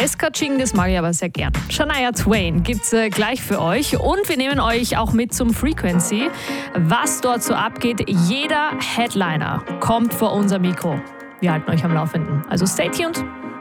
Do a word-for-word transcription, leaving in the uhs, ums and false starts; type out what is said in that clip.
Descatching, das mag ich aber sehr gern. Shania Twain gibt's äh, gleich für euch und wir nehmen euch auch mit zum Frequency. Was dort so abgeht, jeder Headliner kommt vor unser Mikro. Wir halten euch am Laufenden. Also stay tuned.